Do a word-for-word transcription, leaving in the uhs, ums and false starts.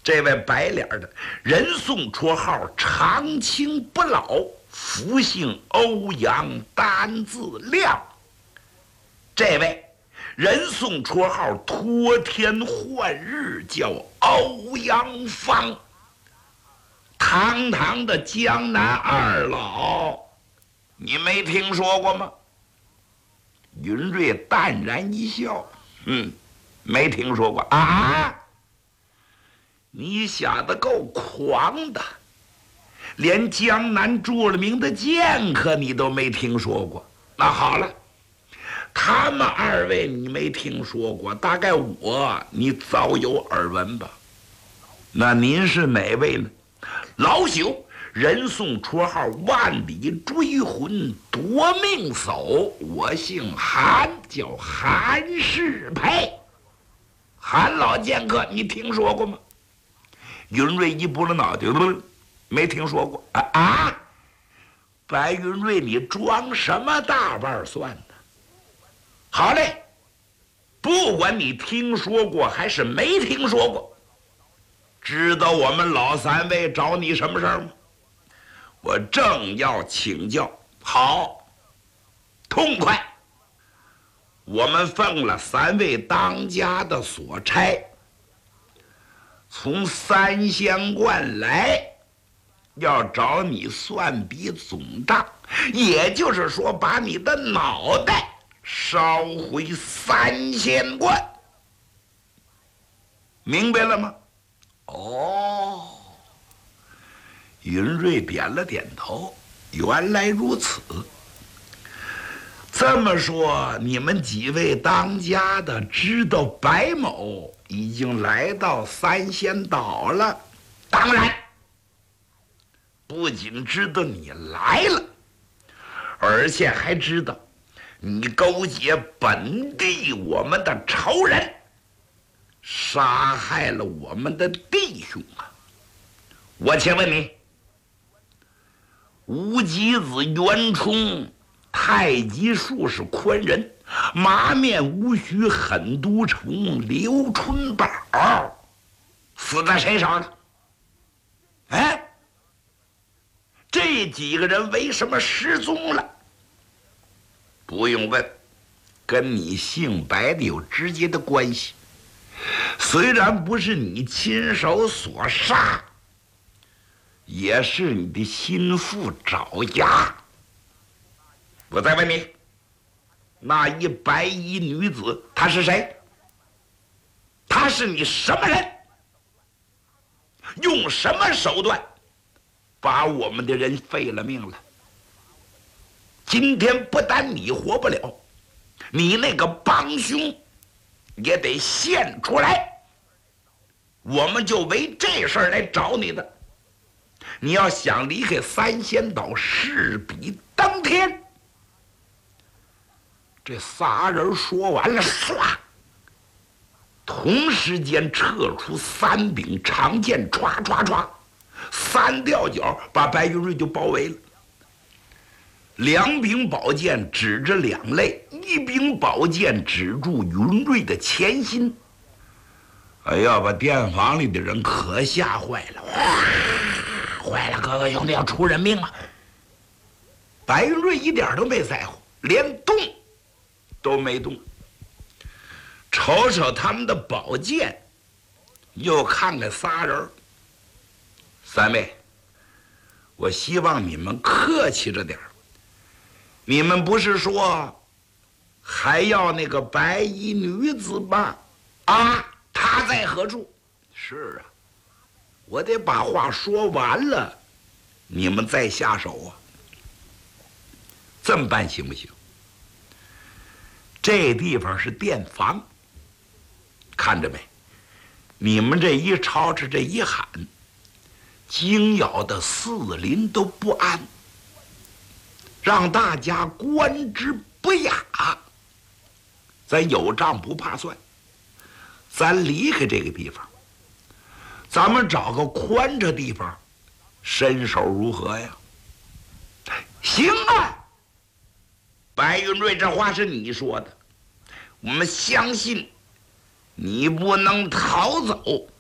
这位白脸的人送绰号长青不老，福姓欧阳，单字亮。这位人送绰号托天换日，叫欧阳芳。堂堂的江南二老，你没听说过吗？云瑞淡然一笑，嗯，没听说过啊。你想得够狂的，连江南著了名的剑客你都没听说过。那好了，他们二位你没听说过，大概我你早有耳闻吧？那您是哪位呢？老朽人送绰号万里追魂夺命叟，我姓韩，叫韩世培。韩老剑客，你听说过吗？云瑞一拨了脑袋，没听说过啊啊！白云瑞，你装什么大腕算呢？好嘞，不管你听说过还是没听说过，知道我们老三位找你什么事儿吗？我正要请教。好，痛快！我们奉了三位当家的所差，从三仙观来，要找你算笔总账，也就是说，把你的脑袋烧回三仙观，明白了吗？哦，云瑞点了点头，原来如此。这么说，你们几位当家的知道白某已经来到三仙岛了？当然，不仅知道你来了，而且还知道你勾结本地我们的仇人，杀害了我们的弟兄啊！我请问你，无极子袁冲、太极术士昆人、麻面无须狠毒虫刘春宝死在谁手了？哎，这几个人为什么失踪了？不用问，跟你姓白的有直接的关系。虽然不是你亲手所杀，也是你的心腹爪牙。我再问你，那一白衣女子她是谁？她是你什么人？用什么手段把我们的人废了命了？今天不但你活不了，你那个帮凶也得现出来，我们就为这事儿来找你的。你要想离开三仙岛，势比登天。这仨人说完了，唰，同时间撤出三柄长剑，唰唰唰，三吊脚把白云瑞就包围了。两柄宝剑指着两肋，一柄宝剑指住云瑞的前心。哎呀，把店房里的人可吓坏了！坏了，哥哥兄弟要出人命了！白云瑞一点都没在乎，连动都没动。瞅瞅他们的宝剑，又看看仨人。三位，我希望你们客气着点儿。你们不是说还要那个白衣女子吗？啊，她在何处？是啊，我得把话说完了，你们再下手啊。这么办行不行？这地方是店房，看着没？你们这一吵吵，这一喊，惊扰的四邻都不安，让大家观之不雅。咱有账不怕算，咱离开这个地方，咱们找个宽敞地方，身手如何呀？行啊！白云瑞，这话是你说的，我们相信你不能逃走，